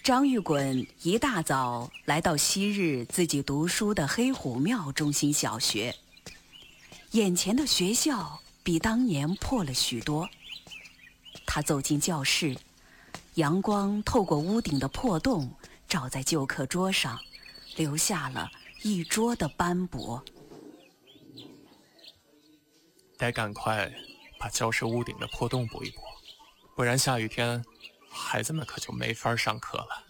张玉滚一大早来到昔日自己读书的黑虎庙中心小学，眼前的学校比当年破了许多。他走进教室，阳光透过屋顶的破洞照在旧课桌上，留下了一桌的斑驳。 得赶快把教室屋顶的破洞补一补，不然下雨天孩子们可就没法上课了。